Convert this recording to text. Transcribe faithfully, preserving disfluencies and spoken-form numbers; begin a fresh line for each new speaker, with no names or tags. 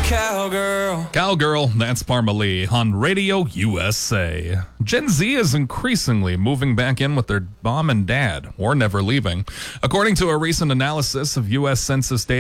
Cowgirl.
Cowgirl, that's Parma Lee on Radio U S A. Gen Z is increasingly moving back in with their mom and dad, or never leaving. According to a recent analysis of U S Census data,